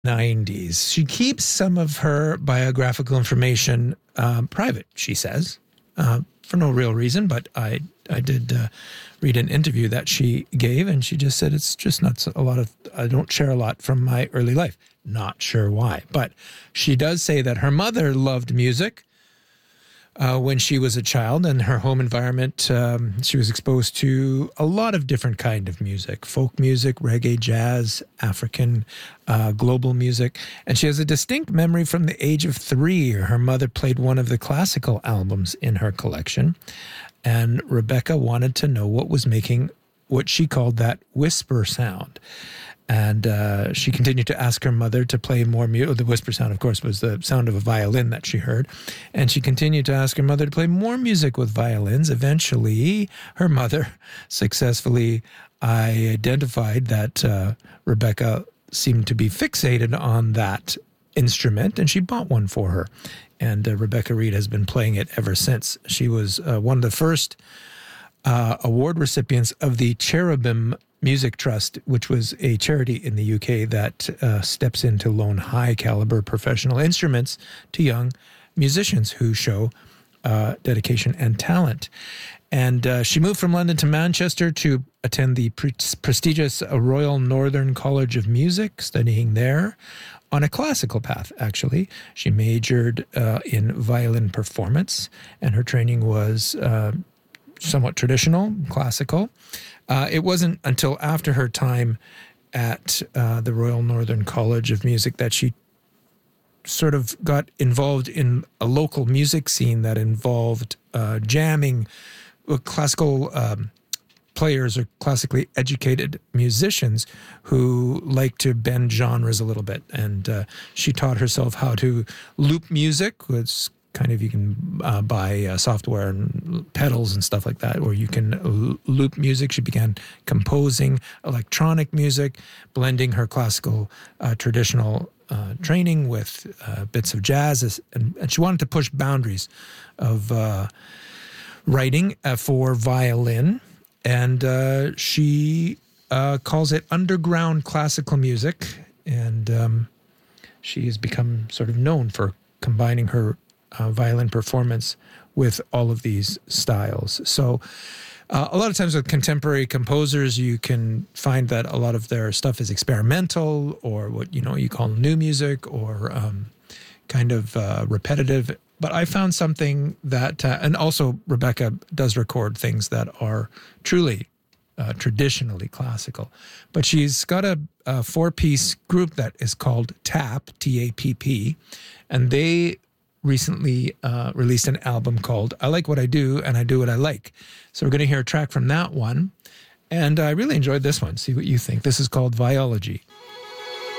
90s. She keeps some of her biographical information private, she says, for no real reason, but I did read an interview that she gave, and she just said it's just not a lot of, I don't share a lot from my early life. Not sure why, but she does say that her mother loved music when she was a child, and her home environment, she was exposed to a lot of different kind of music, folk music, reggae, jazz, African, global music. And she has a distinct memory from the age of 3. Her mother played one of the classical albums in her collection, and Rebecca wanted to know what was making what she called that whisper sound. And she continued to ask her mother to play more music. The whisper sound, of course, was the sound of a violin that she heard. And she continued to ask her mother to play more music with violins. Eventually, her mother successfully identified that Rebecca seemed to be fixated on that instrument, and she bought one for her. And Rebecca Reid has been playing it ever since. She was one of the first award recipients of the Cherubim Music Trust, which was a charity in the UK that steps in to loan high-caliber professional instruments to young musicians who show dedication and talent. And she moved from London to Manchester to attend the prestigious Royal Northern College of Music, studying there on a classical path, actually. She majored in violin performance, and her training was somewhat traditional, classical. It wasn't until after her time at the Royal Northern College of Music that she sort of got involved in a local music scene that involved jamming with classical players or classically educated musicians who like to bend genres a little bit. And she taught herself how to loop music, which kind of, you can buy software and pedals and stuff like that, where you can loop music. She began composing electronic music, blending her classical traditional training with bits of jazz. And she wanted to push boundaries of writing for violin. And she calls it underground classical music. And she has become sort of known for combining her violin performance with all of these styles. So a lot of times with contemporary composers, you can find that a lot of their stuff is experimental, or what you call new music, or kind of repetitive. But I found something that, and also Rebecca does record things that are truly traditionally classical. But she's got a 4-piece group that is called TAPP, T-A-P-P, and they recently released an album called I Like What I Do and I Do What I Like. So we're going to hear a track from that one. And I really enjoyed this one. See what you think. This is called Viology.